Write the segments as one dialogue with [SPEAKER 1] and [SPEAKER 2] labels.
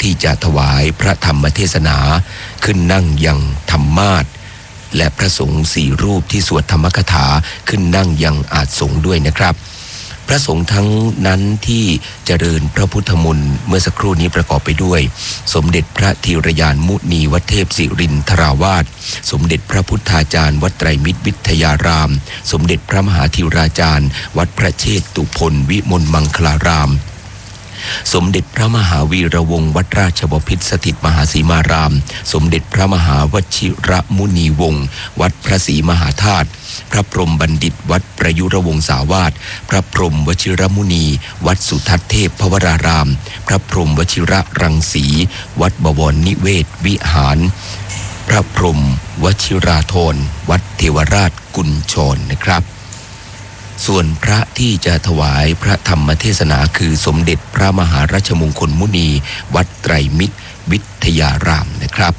[SPEAKER 1] ที่จะถวายพระธรรมเทศนาขึ้นนั่งยังธรรมาสน์และพระสงฆ์4 รูปที่สวดธรรมกถาขึ้นนั่งยังอาสงฆ์ด้วยนะครับพระสงฆ์ทั้งนั้นที่เจริญพระพุทธมนต์เมื่อสักครู่นี้ประกอบไปด้วยสมเด็จพระธีรยานมุนีวัดเทพศิรินทราวาสสมเด็จพระพุทธาจารย์วัดไตรมิตรวิทยารามสมเด็จพระมหาธีราจารย์วัดพระเชตุพนวิมลมังคลารามสมเด็จพระมหาวีระวงศ์วัดราชบพิตรสถิตมหาสีมารามสมเด็จพระมหาวชิระมุนีวงศ์วัดพระศรีมหาธาตุพระพรหมบัณฑิตวัดประยุรวงศาวาสพระพรหมวชิรมุนีวัดสุทัศน์เทพพวรารามพระพรหมวชิระรังสีวัดบวรนิเวศวิหารพระพรหมวชิราธรวัดเทวราชกุญชรนะครับส่วนพระที่จะถวายพระธรรมเทศนาคือสมเด็จพระมหาราชมงคลมุนีวัดไตรมิตรวิทยารามนะครับ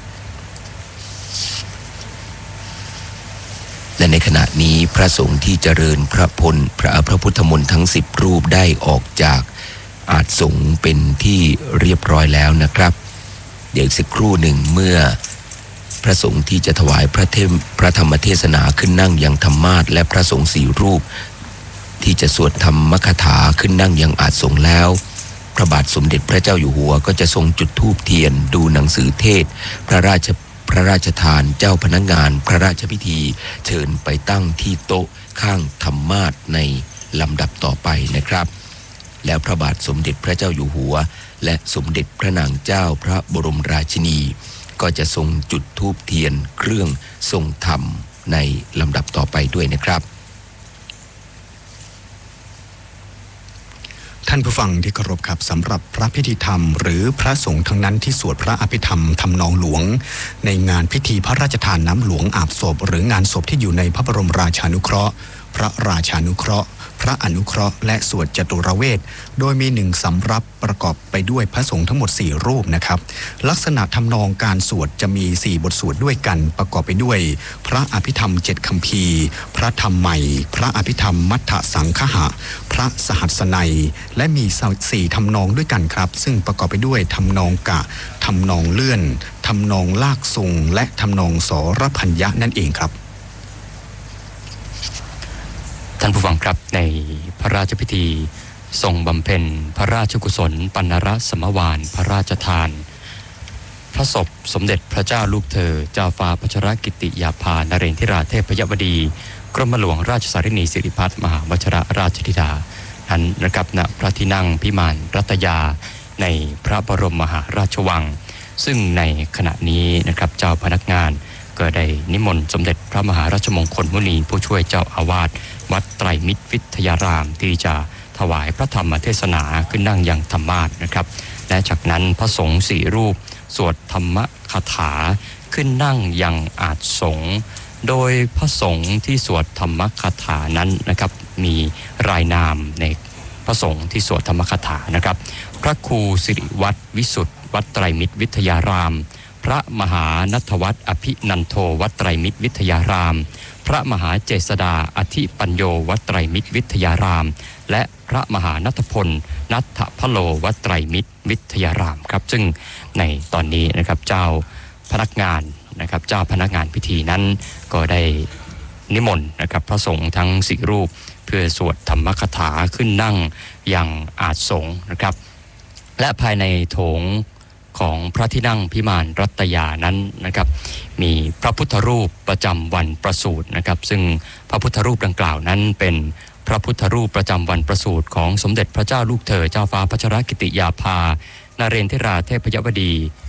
[SPEAKER 1] และในขณะนี้พระสงฆ์ที่เจริญพระพุทธมนต์ทั้ง10 รูปได้ออกจากอาสงฆ์เป็นที่เรียบร้อยแล้วนะครับเดี๋ยวสักครู่หนึ่งเมื่อพระสงฆ์ที่จะถวายพระธรรมเทศนาขึ้นนั่งยังธรรมาสน์และพระสงฆ์4 รูปที่จะสวดธรรมกถาขึ้นนั่งยังอาสงฆ์แล้วพระบาทสมเด็จพระเจ้าอยู่หัวก็จะทรงจุดธูปเทียนดูหนังสือเทศพระราชทานเจ้าพนักงานพระราชพิธีเชิญไปตั้งที่โต๊ะข้างธรรมาสน์ในลำดับต่อไปนะครับแล้วพระบาทสมเด็จพระเจ้าอยู่หัวและสมเด็จพระนางเจ้าพระบรมราชินีก็จะทรงจุดธูปเทียนเครื่องทรงธรรมในลำดับต่อไปด้วยนะครับ
[SPEAKER 2] ท่านผู้ฟังที่เคารพครับสำหรับพระพิธีธรรมหรือพระสงฆ์ทั้งนั้นที่สวดพระอภิธรรมทำนองหลวงในงานพิธีพระราชทานน้ำหลวงอาบศพหรืองานศพที่อยู่ในพระบรมราชานุเคราะห์พระราชานุเคราะห์พระอนุเคราะห์และสวดจตุรเวทโดยมี1 สำรับประกอบไปด้วยพระสงฆ์ทั้งหมด4 รูปนะครับลักษณะทำนองการสวดจะมี4 บทสวดด้วยกันประกอบไปด้วยพระอภิธรรม7 คัมภีร์พระธรรมใหม่พระอภิธรรมมัทธสังคหะพระสหัสนัยและมี4 ทำนองด้วยกันครับซึ่งประกอบไปด้วยทำนองกะทำนองเลื่อนทำนองลากทรงและทำนองสรพัญญะนั่นเองครับ
[SPEAKER 3] ท่านผู้ฟังครับในพระราชพิธีทรงบำเพ็ญพระราชกุศลปัณณรสมวาลพระราชทานพระศพสมเด็จพระเจ้าลูกเธอเจ้าฟ้าพัชรกิติยาภานเรนทิราเทพยวดีกรมหลวงราชสารินีสิริพัฒน์มหาวชิรราชธิดานั้นนะครับณพระที่นั่งพิมานรัตยาในพระบรมมหาราชวังซึ่งในขณะนี้นะครับเจ้าพนักงานก็ได้นิมนต์สมเด็จพระมหาราชมงคลมุนีผู้ช่วยเจ้าอาวาสวัดไตรมิตรวิทยารามที่จะถวายพระธรรมเทศนาขึ้นนั่งยังธรรมาสน์นะครับและจากนั้นพระสงฆ์4 รูปสวดธรรมคาถาขึ้นนั่งยังอาสงฆ์โดยพระสงฆ์ที่สวดธรรมคาถานั้นนะครับมีรายนามในพระสงฆ์ที่สวดธรรมคาถานะครับพระครูสิริวัฒน์วิสุทธิ์วัดไตรมิตรวิทยารามพระมหานัทวัฒน์อภินันโทวัดไตรมิตรวิทยารามพระมหาเจษฎาอธิปัญโยวัดไตรมิตรวิทยารามและพระมหานัทพลนัทพโลวัดไตรมิตรวิทยารามครับซึ่งในตอนนี้นะครับเจ้าพนักงานพิธีนั้นก็ได้นิมนต์นะครับพระสงฆ์ทั้ง4 รูปเพื่อสวดธรรมคาถาขึ้นนั่งยังอาสงฆ์นะครับและภายในโถงของพระที่นั่งพิมานรัตยานั้นนะครับมีพระพุทธรูปประจำวันประสูตินะครับซึ่งพระพุทธรูปดังกล่าวนั้นเป็นพระพุทธรูปประจำวันประสูติของสมเด็จพระเจ้าลูกเธอเจ้าฟ้าพัชรกิติยาภานเรนทิราเทพยวดี